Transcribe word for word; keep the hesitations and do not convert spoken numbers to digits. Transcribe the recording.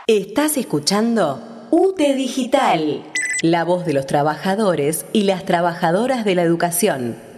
Estás escuchando U T E Digital, la voz de los trabajadores y las trabajadoras de la educación.